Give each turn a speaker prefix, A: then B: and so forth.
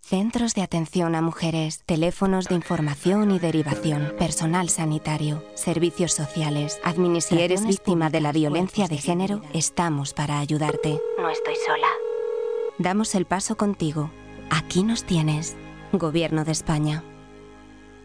A: Centros de atención a mujeres, teléfonos de información y derivación, personal sanitario, servicios sociales, administraciones. Si eres víctima de la violencia de género, estamos para ayudarte. No estoy sola. Damos el paso contigo. Aquí nos tienes. Gobierno de España.